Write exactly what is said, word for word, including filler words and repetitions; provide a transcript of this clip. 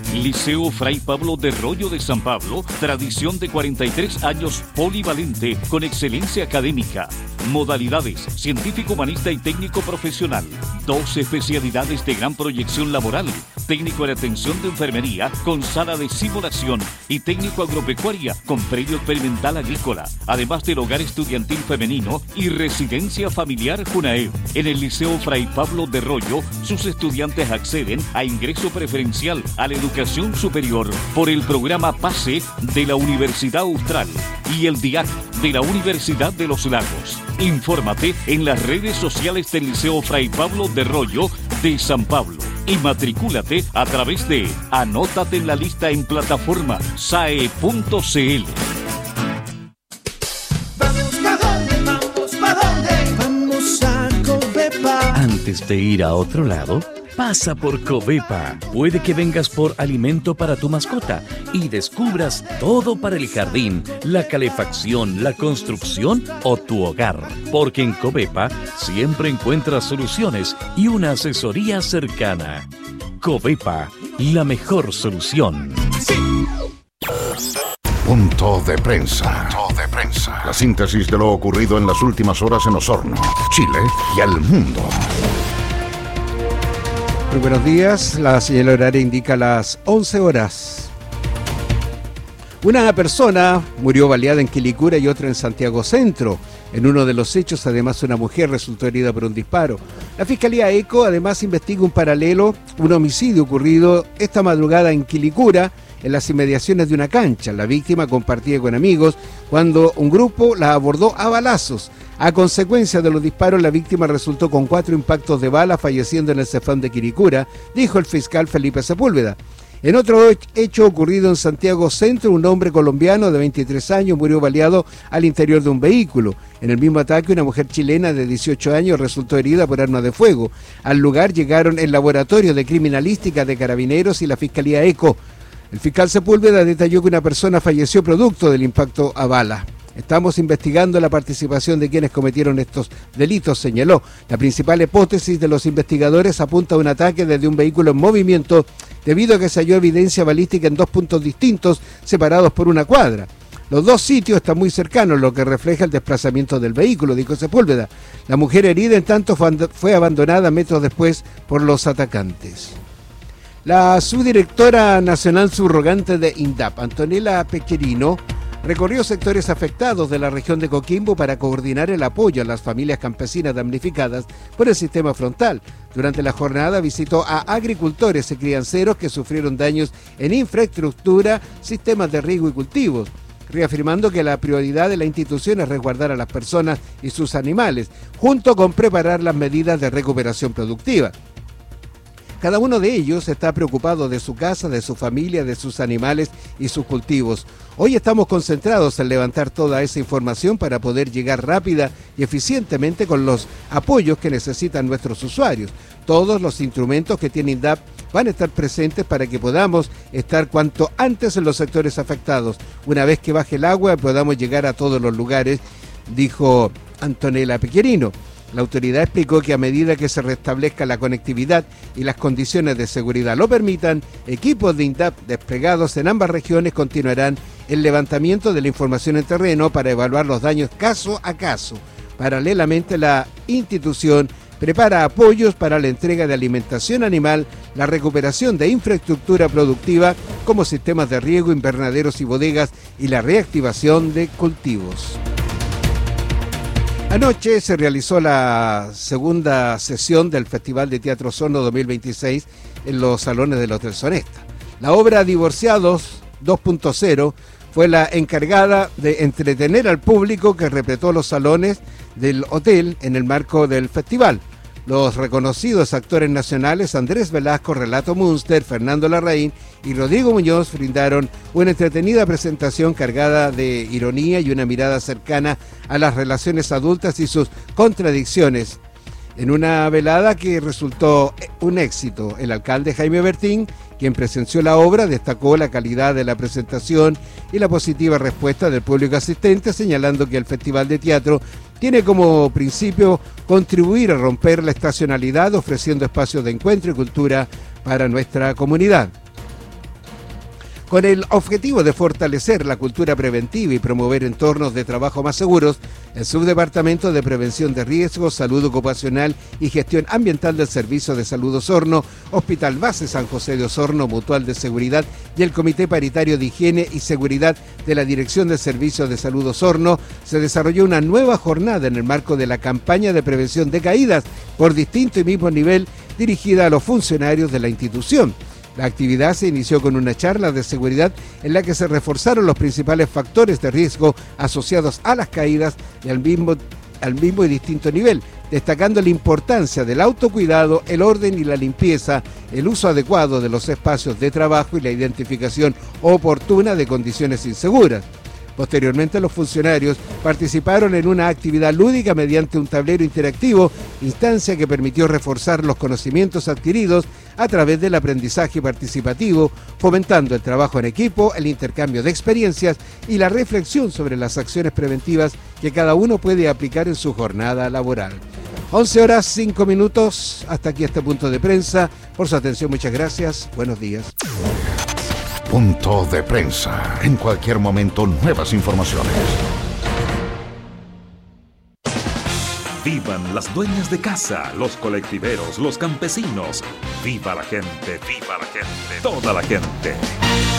Liceo Fray Pablo de Rollo de San Pablo, tradición de cuarenta y tres años, polivalente, con excelencia académica. Modalidades: científico, humanista y técnico profesional. Dos especialidades de gran proyección laboral: técnico en atención de enfermería con sala de simulación y técnico agropecuaria con predio experimental agrícola, además del hogar estudiantil femenino y residencia familiar Junaev. En el Liceo Fray Pablo de Rollo, sus estudiantes acceden a ingreso preferencial a la educación superior por el programa PASE de la Universidad Austral y el D I A C de la Universidad de los Lagos. Infórmate en las redes sociales del Liceo Fray Pablo de Rollo de San Pablo y matricúlate a través de Anótate en la lista en plataforma S A E punto C L. Vamos, ¿pa' dónde? Vamos, ¿pa' dónde? Vamos a Covepa. Antes de ir a otro lado, pasa por Covepa. Puede que vengas por alimento para tu mascota y descubras todo para el jardín, la calefacción, la construcción o tu hogar. Porque en Covepa siempre encuentras soluciones y una asesoría cercana. Covepa, la mejor solución. Sí. Punto de prensa. Punto de prensa. La síntesis de lo ocurrido en las últimas horas en Osorno, Chile y al mundo. Muy buenos días, la señal horaria indica las once horas. Una persona murió baleada en Quilicura y otra en Santiago Centro. En uno de los hechos, además, una mujer resultó herida por un disparo. La Fiscalía ECO además investiga un paralelo, un homicidio ocurrido esta madrugada en Quilicura, en las inmediaciones de una cancha. La víctima compartía con amigos cuando un grupo la abordó a balazos. A consecuencia de los disparos, la víctima resultó con cuatro impactos de bala, falleciendo en el Cefam de Quilicura, dijo el fiscal Felipe Sepúlveda. En otro hecho ocurrido en Santiago Centro, un hombre colombiano de veintitrés años murió baleado al interior de un vehículo. En el mismo ataque, una mujer chilena de dieciocho años resultó herida por arma de fuego. Al lugar llegaron el Laboratorio de Criminalística de Carabineros y la Fiscalía ECO. El fiscal Sepúlveda detalló que una persona falleció producto del impacto a bala. Estamos investigando la participación de quienes cometieron estos delitos, señaló. La principal hipótesis de los investigadores apunta a un ataque desde un vehículo en movimiento debido a que se halló evidencia balística en dos puntos distintos separados por una cuadra. Los dos sitios están muy cercanos, lo que refleja el desplazamiento del vehículo, dijo Sepúlveda. La mujer herida, en tanto, fue abandonada metros después por los atacantes. La subdirectora nacional subrogante de INDAP, Antonella Pequerino, recorrió sectores afectados de la región de Coquimbo para coordinar el apoyo a las familias campesinas damnificadas por el sistema frontal. Durante la jornada visitó a agricultores y crianceros que sufrieron daños en infraestructura, sistemas de riego y cultivos, reafirmando que la prioridad de la institución es resguardar a las personas y sus animales, junto con preparar las medidas de recuperación productiva. Cada uno de ellos está preocupado de su casa, de su familia, de sus animales y sus cultivos. Hoy estamos concentrados en levantar toda esa información para poder llegar rápida y eficientemente con los apoyos que necesitan nuestros usuarios. Todos los instrumentos que tiene INDAP van a estar presentes para que podamos estar cuanto antes en los sectores afectados. Una vez que baje el agua, podamos llegar a todos los lugares, dijo Antonella Pequerino. La autoridad explicó que a medida que se restablezca la conectividad y las condiciones de seguridad lo permitan, equipos de INDAP desplegados en ambas regiones continuarán el levantamiento de la información en terreno para evaluar los daños caso a caso. Paralelamente, la institución prepara apoyos para la entrega de alimentación animal, la recuperación de infraestructura productiva como sistemas de riego, invernaderos y bodegas y la reactivación de cultivos. Anoche se realizó la segunda sesión del Festival de Teatro Osorno dos mil veintiséis en los salones del Hotel Sonesta. La obra Divorciados dos punto cero fue la encargada de entretener al público que repletó los salones del hotel en el marco del festival. Los reconocidos actores nacionales Andrés Velasco, Relato Munster, Fernando Larraín y Rodrigo Muñoz brindaron una entretenida presentación cargada de ironía y una mirada cercana a las relaciones adultas y sus contradicciones. En una velada que resultó un éxito, el alcalde Jaime Bertín, quien presenció la obra, destacó la calidad de la presentación y la positiva respuesta del público asistente, señalando que el Festival de Teatro tiene como principio contribuir a romper la estacionalidad, ofreciendo espacios de encuentro y cultura para nuestra comunidad. Con el objetivo de fortalecer la cultura preventiva y promover entornos de trabajo más seguros, el Subdepartamento de Prevención de Riesgos, Salud Ocupacional y Gestión Ambiental del Servicio de Salud Osorno, Hospital Base San José de Osorno, Mutual de Seguridad y el Comité Paritario de Higiene y Seguridad de la Dirección de Servicios de Salud Osorno, se desarrolló una nueva jornada en el marco de la campaña de prevención de caídas por distinto y mismo nivel dirigida a los funcionarios de la institución. La actividad se inició con una charla de seguridad en la que se reforzaron los principales factores de riesgo asociados a las caídas y al mismo, al mismo y distinto nivel, destacando la importancia del autocuidado, el orden y la limpieza, el uso adecuado de los espacios de trabajo y la identificación oportuna de condiciones inseguras. Posteriormente, los funcionarios participaron en una actividad lúdica mediante un tablero interactivo, instancia que permitió reforzar los conocimientos adquiridos a través del aprendizaje participativo, fomentando el trabajo en equipo, el intercambio de experiencias y la reflexión sobre las acciones preventivas que cada uno puede aplicar en su jornada laboral. once horas, cinco minutos, hasta aquí este punto de prensa. Por su atención, muchas gracias. Buenos días. Punto de prensa. En cualquier momento, nuevas informaciones. Vivan las dueñas de casa, los colectiveros, los campesinos. Viva la gente, viva la gente, toda la gente.